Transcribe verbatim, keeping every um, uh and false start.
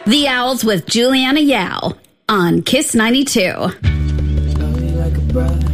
The Owls with Juliana Yao on Kiss ninety-two. Love me like a brother.